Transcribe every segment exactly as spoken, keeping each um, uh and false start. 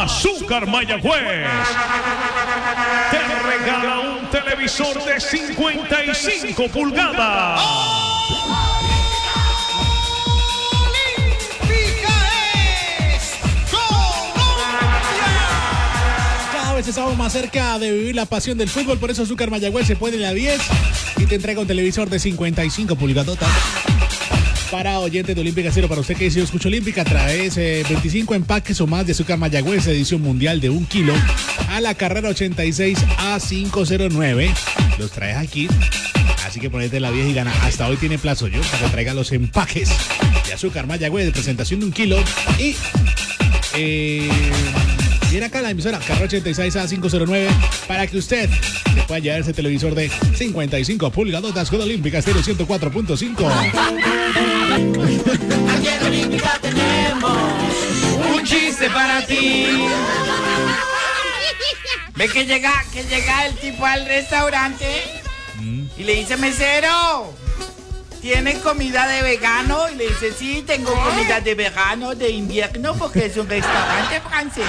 Azúcar Mayagüez te regala un televisor de cincuenta y cinco pulgadas. Cada vez estamos más cerca de vivir la pasión del fútbol, por eso Azúcar Mayagüez se pone en la diez y te entrega un televisor de cincuenta y cinco pulgadas. Para oyentes de Olímpica Cero, para usted que dice yo escucho Olímpica, traes eh, veinticinco empaques o más de Azúcar Mayagüez, edición mundial de un kilo, a la carrera ochenta y seis A quinientos nueve. Los traes aquí, así que ponete la diez y gana. Hasta hoy tiene plazo yo para que traiga los empaques de Azúcar Mayagüez de presentación de un kilo. Y eh, viene acá la emisora, carrera ochenta y seis A quinientos nueve, para que usted le pueda llevar ese televisor de cincuenta y cinco pulgadas con Olímpica Estéreo ciento cuatro punto cinco. Aquí en Olímpica tenemos un chiste para ti. Ve que llega, que llega el tipo al restaurante mm. y le dice, mesero, ¿tienen comida de vegano? Y le dice, sí, tengo comida de vegano de invierno porque es un restaurante francés.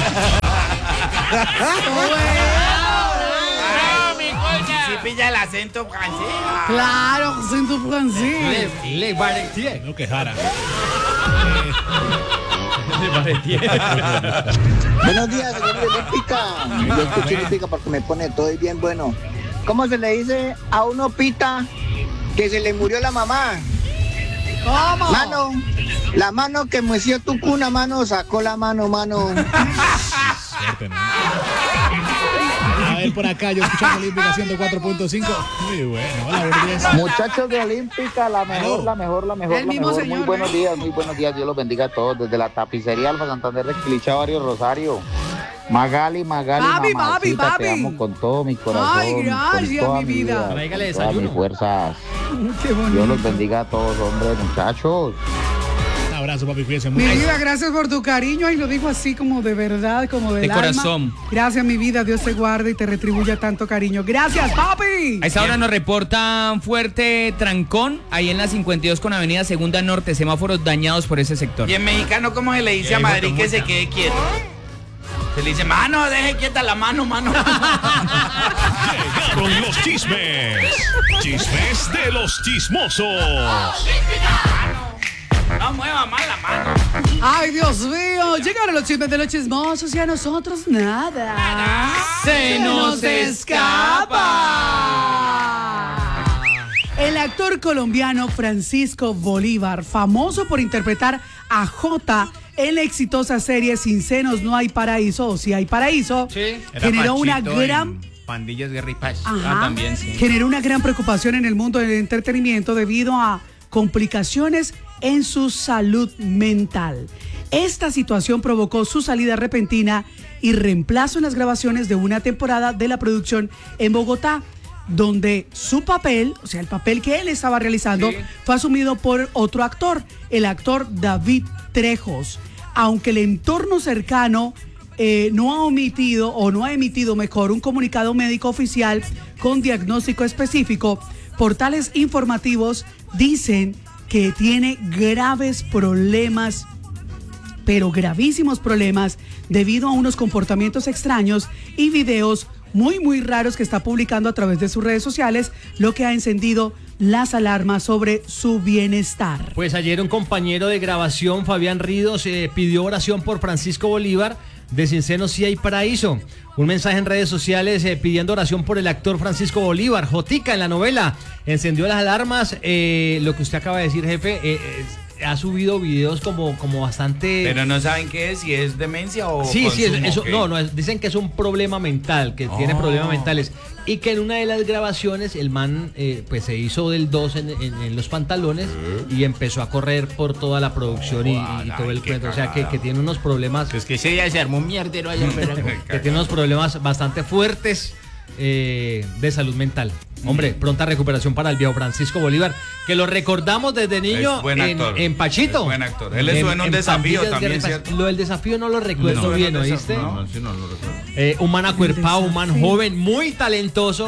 ¿Sí pilla el acento francés? Claro, acento francés. Le, le baretier. No quejara. Le baretier. Buenos días, señor Olímpica. Yo escucho Olímpica porque me pone todo bien bueno. ¿Cómo se le dice a uno pita que se le murió la mamá? ¿Cómo? Mano, la mano que meció tu cuna, mano, sacó la mano, mano. Suerte, ¿no? A ver, por acá, yo escuchando Olímpica ciento cuatro punto cinco. Muy bueno, hola, buenos días. Muchachos de Olímpica, la mejor, la mejor, la mejor, El la mismo mejor. señor, Muy buenos ¿eh? días, muy buenos días. Dios los bendiga a todos. Desde la tapicería Alfa Santander de Quilicha, Barrio Rosario. Magali, Magali, Papi, mamacita, papi, papi. te amo con todo mi corazón. Ay, gracias, con toda mi vida. Tráigale con todas mis desayuno. fuerzas. Qué bonito. Dios los bendiga a todos, hombres, muchachos. Un abrazo, papi, cuídense Mi mucho. vida, gracias por tu cariño. Y lo digo así como de verdad, como del De alma. corazón. Gracias, mi vida. Dios te guarde y te retribuya tanto cariño. Gracias, papi. A esta hora nos reportan fuerte trancón ahí en la cincuenta y dos con Avenida Segunda Norte, semáforos dañados por ese sector. Y en mexicano, ¿cómo se le dice a Madrid que se quede quieto? Se le dice, mano, deje quieta la mano, mano. Llegaron los chismes. Chismes de los chismosos. No mueva más la mano. Ay, Dios mío. Llegaron los chismes de los chismosos y a nosotros nada. Se nos escapa. El actor colombiano Francisco Bolívar, famoso por interpretar a Jota en la exitosa serie Sin senos no hay paraíso, o Si hay paraíso, Sí. generó una gran... Pandillas, Guerra y Paz. Ajá. Ah, también, sí. Generó una gran preocupación en el mundo del entretenimiento debido a complicaciones en su salud mental. Esta situación provocó su salida repentina y reemplazo en las grabaciones de una temporada de la producción en Bogotá, donde su papel, o sea, el papel que él estaba realizando, Sí. fue asumido por otro actor, el actor David Trejos. Aunque el entorno cercano eh, no ha omitido o no ha emitido mejor un comunicado médico oficial con diagnóstico específico, portales informativos dicen que tiene graves problemas, pero gravísimos problemas, debido a unos comportamientos extraños y videos muy, muy raros que está publicando a través de sus redes sociales, lo que ha encendido las alarmas sobre su bienestar. Pues ayer un compañero de grabación, Fabián Ríos, eh, pidió oración por Francisco Bolívar de Sin senos sí hay paraíso. Un mensaje en redes sociales eh, pidiendo oración por el actor Francisco Bolívar. Jotica en la novela encendió las alarmas. Eh, lo que usted acaba de decir, jefe, eh, eh, ha subido videos como, como bastante... Pero no saben qué es, si es demencia o Sí, sí, consumo, eso, ¿qué? no, no, es- dicen que es un problema mental, que tiene Oh. problemas mentales. Y que en una de las grabaciones el man eh, pues se hizo del dos en, en- en los pantalones y empezó a correr por toda la producción y, y- y todo el qué cuento. O sea, que, cagada. que tiene unos problemas, Es que ese día se armó un mierdero allá en Veracruz. que tiene unos problemas bastante fuertes eh, de salud mental. Hombre, pronta recuperación para el viejo Francisco Bolívar, que lo recordamos desde niño Es buen en, actor, en Pachito. es buen actor. Él estuvo en un desafío Pandillas, también, Guerra y Paz. ¿cierto? Lo del desafío no lo recuerdo No, bien, no, ¿oíste? No, sí, no lo recuerdo. Eh, un man acuerpado, un man desafío. joven, muy talentoso,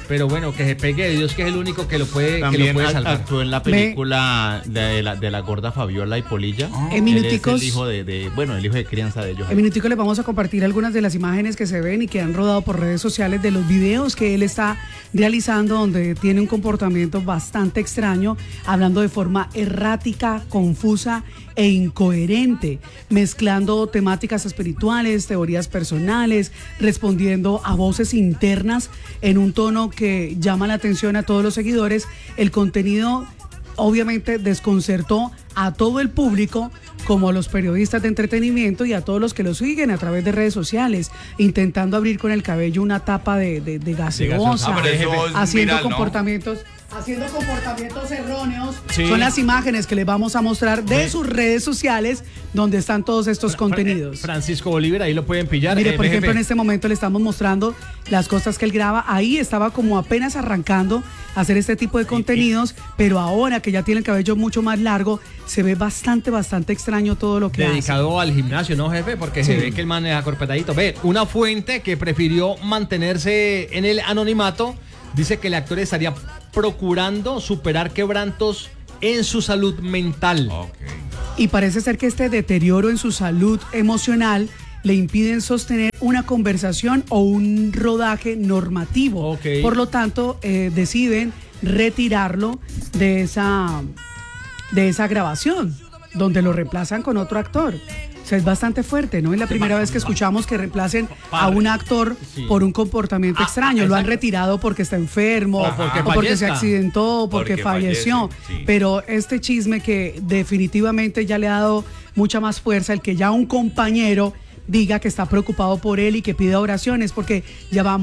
pero bueno, que se pegue de Dios, que es el único que lo puede, que lo puede salvar. Actuó en la película de la, de la gorda Fabiola y Polilla. En Él minuticos, es el hijo de, de, bueno, el hijo de crianza de ellos. En minutico les vamos a compartir algunas de las imágenes que se ven y que han rodado por redes sociales de los videos que él está realizando, donde tiene un comportamiento bastante extraño, hablando de forma errática, confusa e incoherente, mezclando temáticas espirituales, teorías personales, respondiendo a voces internas en un tono que llama la atención a todos los seguidores. El contenido obviamente desconcertó a todo el público, como a los periodistas de entretenimiento y a todos los que lo siguen a través de redes sociales, intentando abrir con el cabello una tapa de, de, de gaseosa, Ah, pero eso es haciendo viral, ¿no? comportamientos... Haciendo comportamientos erróneos. Sí. Son las imágenes que les vamos a mostrar de sus redes sociales donde están todos estos contenidos. Francisco Bolívar, ahí lo pueden pillar. Mire, eh, por jefe. ejemplo, en este momento le estamos mostrando las cosas que él graba. Ahí estaba como apenas arrancando a hacer este tipo de contenidos, pero ahora que ya tiene el cabello mucho más largo, se ve bastante, bastante extraño todo lo que Dedicado al gimnasio, ¿no, jefe? Porque Sí. se ve que el man es acorpetadito. Ve, una fuente que prefirió mantenerse en el anonimato dice que el actor estaría procurando superar quebrantos en su salud mental. hace. Y parece ser que este deterioro en su salud emocional le impiden sostener una conversación o un rodaje normativo. Ok. Por lo tanto, eh, deciden retirarlo de esa, de esa grabación, donde lo reemplazan con otro actor. O sea, es bastante fuerte, ¿no? Es la primera vez que escuchamos que reemplacen a un actor Sí. por un comportamiento extraño. Lo han exacto. retirado porque está enfermo, O porque o porque se fallezca. accidentó, o porque, Porque falleció. fallece, sí. Pero este chisme que definitivamente ya le ha dado mucha más fuerza, el que ya un compañero diga que está preocupado por él y que pida oraciones, porque ya va